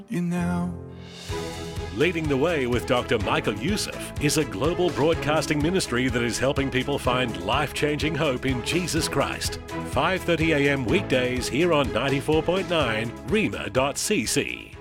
You now. Leading the Way with Dr. Michael Youssef is a global broadcasting ministry that is helping people find life-changing hope in Jesus Christ. 5:30 a.m. weekdays here on 94.9 Rhema.cc.